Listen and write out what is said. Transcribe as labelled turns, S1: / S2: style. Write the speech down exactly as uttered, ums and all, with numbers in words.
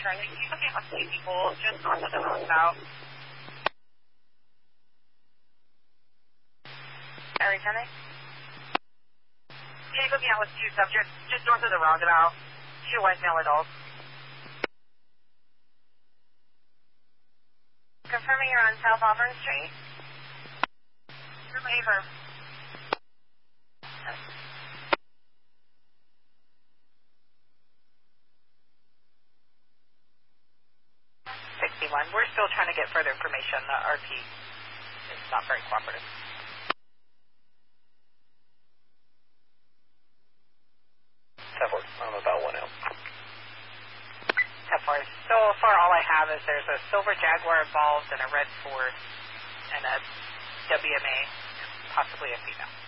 S1: Charlie. Can you look at state people just north of the roundabout? Charlie, Charlie? Can you put me out with two subjects just north of the roundabout? Two white male adults. Confirming you're on South Auburn Street? Favor. sixty-one. We're still trying to get further information. The R P is not very cooperative.
S2: ten four. I'm about one out.
S1: ten four. So far, all I have is there's a silver Jaguar involved and a red Ford and a W M A, possibly a female.